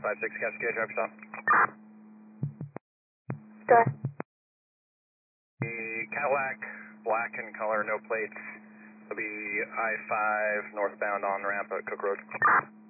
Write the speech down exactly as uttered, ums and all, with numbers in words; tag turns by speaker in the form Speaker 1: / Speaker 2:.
Speaker 1: five six Cascade, drive stop.
Speaker 2: Go ahead.
Speaker 1: The Cadillac, black in color, no plates. It'll be I five northbound on ramp at Cook Road.